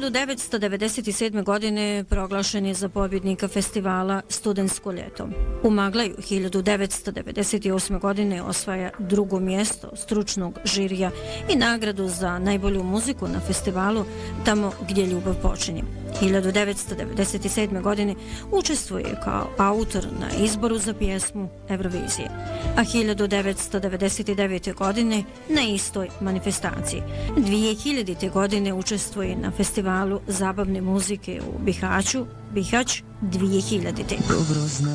1997. godine proglašen je za pobjednika festivala Studentsko ljeto. U Maglaju 1998. godine osvaja drugo mjesto stručnog žirija i nagradu za najbolju muziku na festivalu Tamo gdje ljubav počinje. 1997. godine učestvuje kao autor na izboru za pjesmu Eurovizije, a 1999. godine na istoj manifestaciji. 2000. godine učestvuje na festivalu zabavne muzike u Bihaću, Bihać 2000.